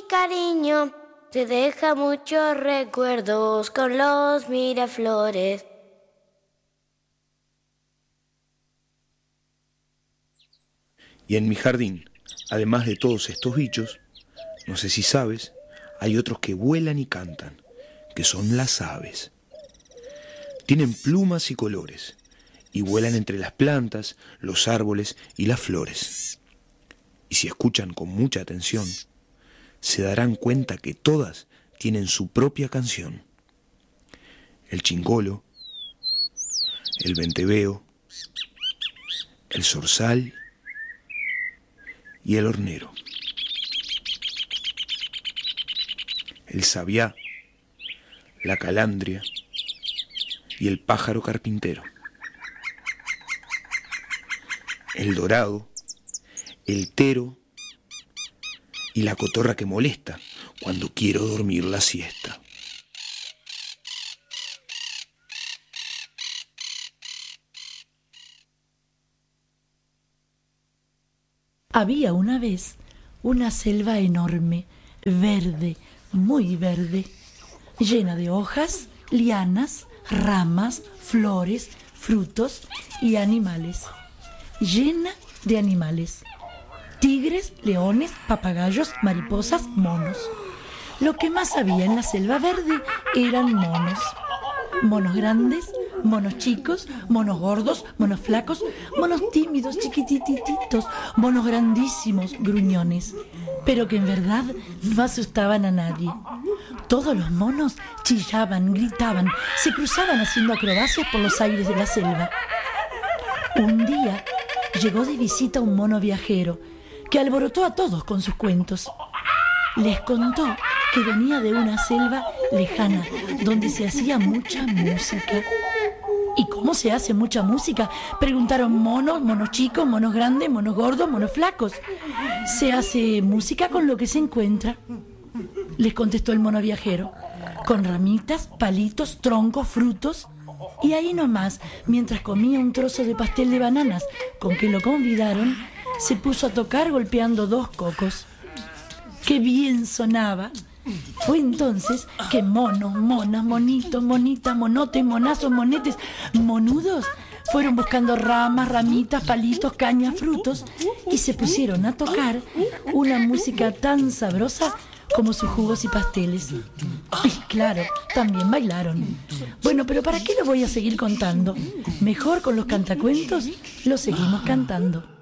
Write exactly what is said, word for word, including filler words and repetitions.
cariño te deja muchos recuerdos con los Miraflores. Y en mi jardín, además de todos estos bichos, no sé si sabes, hay otros que vuelan y cantan, que son las aves. Tienen plumas y colores, y vuelan entre las plantas, los árboles y las flores. Y si escuchan con mucha atención, se darán cuenta que todas tienen su propia canción. El chingolo, el venteveo, el zorzal y el hornero. El sabiá, la calandria y el pájaro carpintero. El dorado, el tero y la cotorra que molesta cuando quiero dormir la siesta. Había una vez una selva enorme, verde, muy verde, llena de hojas, lianas, ramas, flores, frutos y animales. Llena de animales. Tigres, leones, papagayos, mariposas, monos. Lo que más había en la selva verde eran monos. Monos grandes, monos chicos, monos gordos, monos flacos, monos tímidos, chiquitititos, monos grandísimos, gruñones, pero que en verdad no asustaban a nadie. Todos los monos chillaban, gritaban, se cruzaban haciendo acrobacias por los aires de la selva. Un día llegó de visita un mono viajero que alborotó a todos con sus cuentos. Les contó que venía de una selva lejana donde se hacía mucha música. ¿Y cómo se hace mucha música?, preguntaron monos, monos chicos, monos grandes, monos gordos, monos flacos. Se hace música con lo que se encuentra, les contestó el mono viajero, con ramitas, palitos, troncos, frutos. Y ahí nomás, mientras comía un trozo de pastel de bananas con que lo convidaron, se puso a tocar golpeando dos cocos. ¡Qué bien sonaba! Fue entonces que monos, monas, monitos, monitas, monotes, monazos, monetes, monudos fueron buscando ramas, ramitas, palitos, cañas, frutos y se pusieron a tocar una música tan sabrosa como sus jugos y pasteles. Y claro, también bailaron. Bueno, pero ¿para qué lo voy a seguir contando? Mejor con los cantacuentos lo seguimos cantando.